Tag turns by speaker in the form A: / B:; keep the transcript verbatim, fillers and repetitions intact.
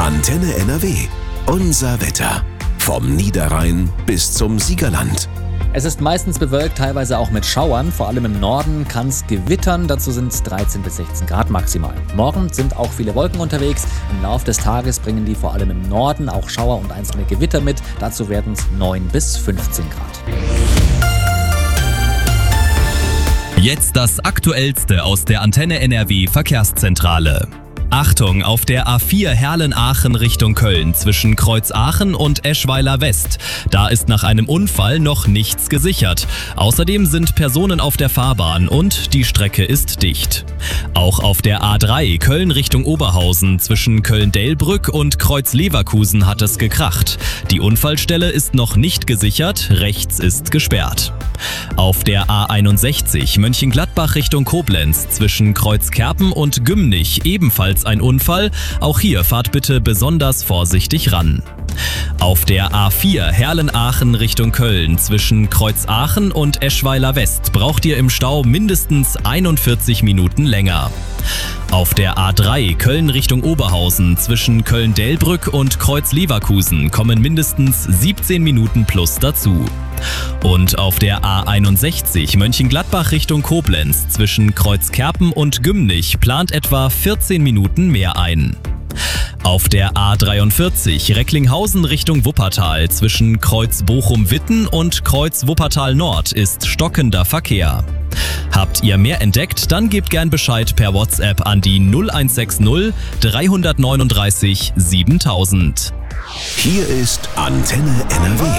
A: Antenne N R W. Unser Wetter. Vom Niederrhein bis zum Siegerland.
B: Es ist meistens bewölkt, teilweise auch mit Schauern. Vor allem im Norden kann es gewittern, dazu sind es dreizehn bis sechzehn Grad maximal. Morgen sind auch viele Wolken unterwegs. Im Laufe des Tages bringen die vor allem im Norden auch Schauer und einzelne Gewitter mit. Dazu werden es neun bis fünfzehn Grad.
C: Jetzt das Aktuellste aus der Antenne N R W Verkehrszentrale. Achtung, auf der A vier Herlen-Aachen Richtung Köln zwischen Kreuz-Aachen und Eschweiler West. Da ist nach einem Unfall noch nichts gesichert. Außerdem sind Personen auf der Fahrbahn und die Strecke ist dicht. Auch auf der A drei Köln Richtung Oberhausen zwischen Köln-Delbrück und Kreuz-Leverkusen hat es gekracht. Die Unfallstelle ist noch nicht gesichert, rechts ist gesperrt. Auf der A einundsechzig Mönchengladbach Richtung Koblenz zwischen Kreuzkerpen und Gümnich ebenfalls ein Unfall. Auch hier fahrt bitte besonders vorsichtig ran. Auf der A vier Herlen-Aachen Richtung Köln zwischen Kreuz-Aachen und Eschweiler West braucht ihr im Stau mindestens einundvierzig Minuten länger. Auf der A drei Köln Richtung Oberhausen zwischen Köln-Delbrück und Kreuz-Leverkusen kommen mindestens siebzehn Minuten plus dazu. Und auf der A einundsechzig Mönchengladbach Richtung Koblenz zwischen Kreuzkerpen und Gümnich plant etwa vierzehn Minuten mehr ein. Auf der A dreiundvierzig Recklinghausen Richtung Wuppertal zwischen Kreuz Bochum-Witten und Kreuz Wuppertal Nord ist stockender Verkehr. Habt ihr mehr entdeckt, dann gebt gern Bescheid per WhatsApp an die null eins sechs null drei neun drei siebentausend.
A: Hier ist Antenne N R W.